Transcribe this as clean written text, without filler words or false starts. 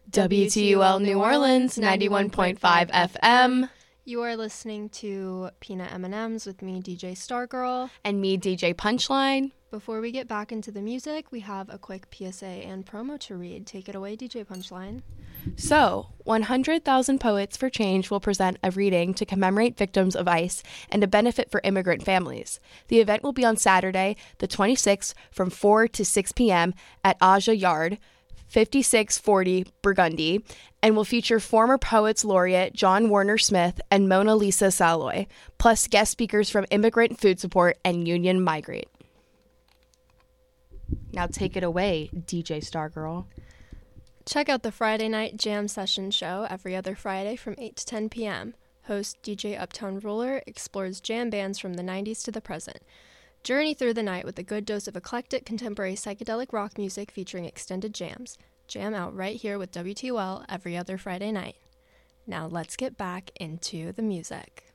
WTUL New Orleans, 91.5 FM. You are listening to Peanut M&Ms with me, DJ Stargirl. And me, DJ Punchline. Before we get back into the music, we have a quick PSA and promo to read. Take it away, DJ Punchline. So, 100,000 Poets for Change will present a reading to commemorate victims of ICE and a benefit for immigrant families. The event will be on Saturday, the 26th, from 4 to 6 p.m. at Aja Yard, 5640 Burgundy, and will feature former Poets Laureate John Warner Smith and Mona Lisa Saloy, plus guest speakers from Immigrant Food Support and Union Migrate. Now take it away, DJ Stargirl. Check out the Friday Night Jam Session show every other Friday from 8 to 10 p.m. Host DJ Uptown Ruler explores jam bands from the 90s to the present. Journey through the night with a good dose of eclectic contemporary psychedelic rock music featuring extended jams. Jam out right here with WTUL every other Friday night. Now let's get back into the music.